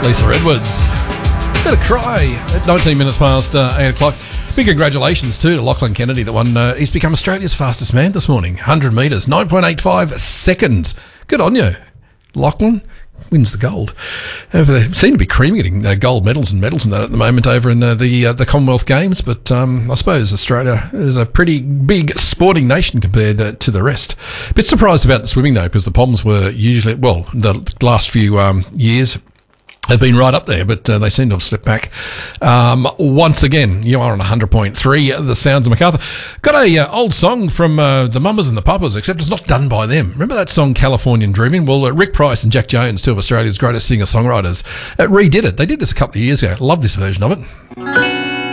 Lisa Edwards. Better cry at 19 minutes past 8 o'clock. Big congratulations too to Lachlan Kennedy that won. He's become Australia's fastest man this morning. 100 metres, 9.85 seconds. Good on you. Lachlan wins the gold. They seem to be creaming getting gold medals and that at the moment over in the Commonwealth Games, but I suppose Australia is a pretty big sporting nation compared to the rest. A bit surprised about the swimming though, because the Poms were usually, well, the last few years have been right up there, but they seem to have slipped back. Once again, you are on 100.3, the sounds of MacArthur. Got a old song from the Mamas and the Papas, except it's not done by them. Remember that song, Californian Dreaming? Well, Rick Price and Jack Jones, two of Australia's greatest singer-songwriters, redid it. They did this a couple of years ago. Love this version of it.